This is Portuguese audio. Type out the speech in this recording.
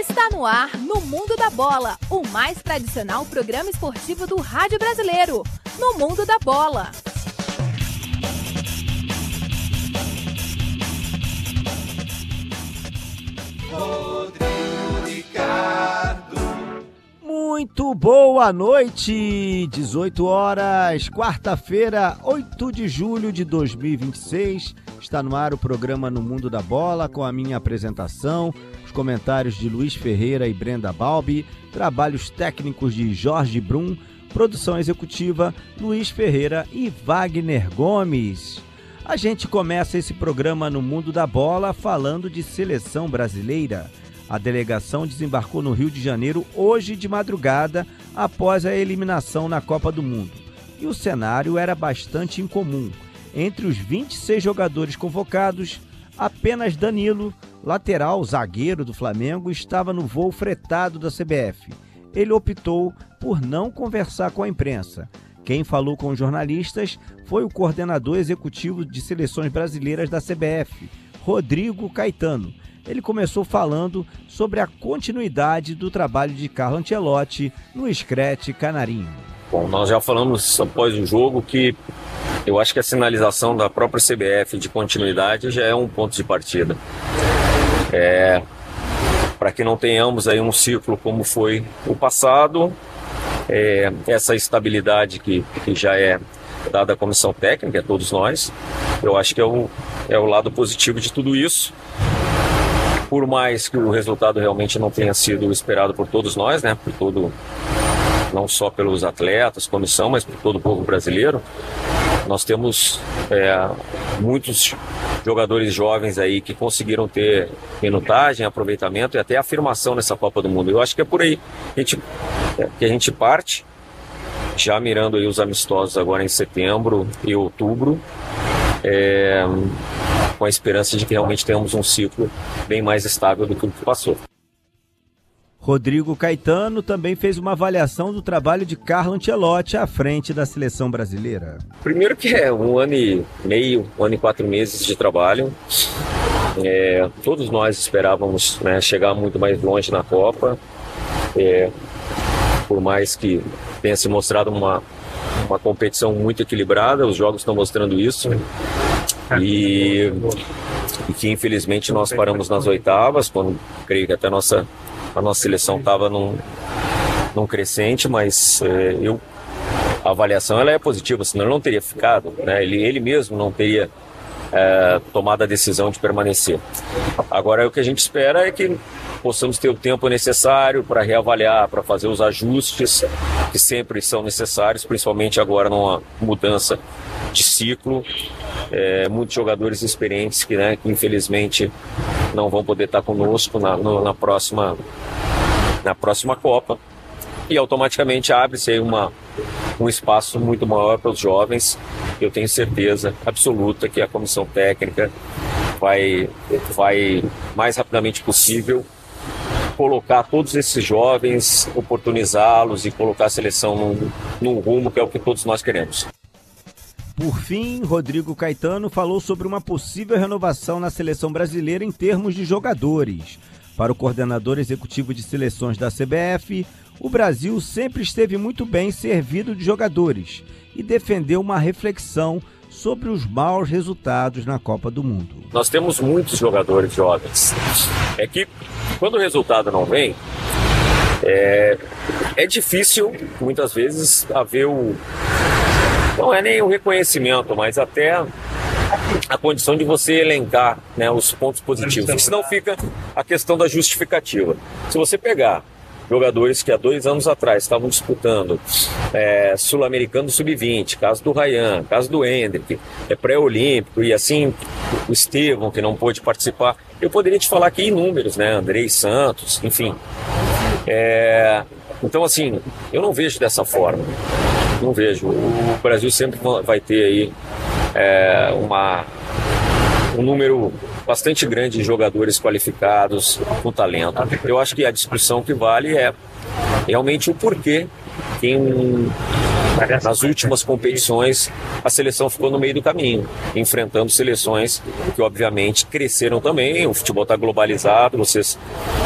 Está no ar, no Mundo da Bola, o mais tradicional programa esportivo do rádio brasileiro. No Mundo da Bola. Rodrigo Ricardo. Muito boa noite, 18 horas, quarta-feira, 8 de julho de 2026. Está no ar o programa No Mundo da Bola, com a minha apresentação, os comentários de Luiz Ferreira e Brenda Balbi, trabalhos técnicos de Jorge Brum, produção executiva Luiz Ferreira e Wagner Gomes. A gente começa esse programa No Mundo da Bola falando de seleção brasileira. A delegação desembarcou no Rio de Janeiro hoje de madrugada, após a eliminação na Copa do Mundo. E o cenário era bastante incomum. Entre os 26 jogadores convocados, apenas Danilo, lateral zagueiro do Flamengo, estava no voo fretado da CBF. Ele optou por não conversar com a imprensa. Quem falou com os jornalistas foi o coordenador executivo de seleções brasileiras da CBF, Rodrigo Caetano. Ele começou falando sobre a continuidade do trabalho de Carlo Ancelotti no Screte Canarinho. Bom, nós já falamos após o jogo que eu acho que a sinalização da própria CBF de continuidade já é um ponto de partida. Para que não tenhamos aí um ciclo como foi o passado, essa estabilidade que já é dada à comissão técnica, a todos nós, eu acho que é o lado positivo de tudo isso. Por mais que o resultado realmente não tenha sido esperado por todos nós, né? Não só pelos atletas, comissão, mas por todo o povo brasileiro, nós temos muitos jogadores jovens aí que conseguiram ter minutagem, aproveitamento e até afirmação nessa Copa do Mundo. Eu acho que é por aí que a gente parte, já mirando aí os amistosos agora em setembro e outubro, com a esperança de que realmente tenhamos um ciclo bem mais estável do que o que passou. Rodrigo Caetano também fez uma avaliação do trabalho de Carlo Ancelotti à frente da seleção brasileira. Primeiro que é 1 ano e meio, 1 ano e 4 meses de trabalho. Todos nós esperávamos, né, chegar muito mais longe na Copa. Por mais que tenha se mostrado uma competição muito equilibrada, os jogos estão mostrando isso. E que infelizmente nós paramos nas oitavas, quando creio que até a nossa seleção estava num crescente, mas a avaliação ela é positiva, senão ele não teria ficado, né? Ele mesmo não teria tomado a decisão de permanecer. Agora o que a gente espera é que possamos ter o tempo necessário para reavaliar, para fazer os ajustes que sempre são necessários, principalmente agora numa mudança de ciclo. Muitos jogadores experientes que infelizmente não vão poder estar conosco na próxima Copa, e automaticamente abre-se aí um espaço muito maior para os jovens. Eu tenho certeza absoluta que a comissão técnica vai mais rapidamente possível colocar todos esses jovens, oportunizá-los e colocar a seleção num rumo que é o que todos nós queremos. Por fim, Rodrigo Caetano falou sobre uma possível renovação na seleção brasileira em termos de jogadores. Para o coordenador executivo de seleções da CBF, o Brasil sempre esteve muito bem servido de jogadores e defendeu uma reflexão sobre os maus resultados na Copa do Mundo. Nós temos muitos jogadores jovens. É que quando o resultado não vem, é difícil muitas vezes haver não é nem o reconhecimento, mas até a condição de você elencar, né, os pontos positivos. Porque senão fica a questão da justificativa. Se você pegar jogadores que há 2 anos atrás estavam disputando Sul-Americano Sub-20, caso do Ryan, caso do Hendrick, pré-olímpico, e assim o Estevão, que não pôde participar, eu poderia te falar aqui inúmeros, né, Andrei Santos, enfim. Então assim, eu não vejo dessa forma. Não vejo. O Brasil sempre vai ter aí um número bastante grande de jogadores qualificados com talento. Eu acho que a discussão que vale é realmente o porquê nas últimas competições a seleção ficou no meio do caminho, enfrentando seleções que obviamente cresceram também. O futebol está globalizado, vocês